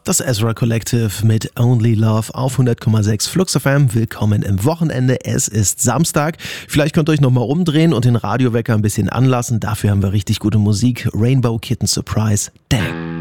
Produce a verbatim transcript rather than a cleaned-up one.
Das Ezra Collective mit Only Love auf hundert Komma sechs Flux F M. Willkommen im Wochenende. Es ist Samstag. Vielleicht könnt ihr euch nochmal umdrehen und den Radiowecker ein bisschen anlassen. Dafür haben wir richtig gute Musik. Rainbow Kitten Surprise. Dang.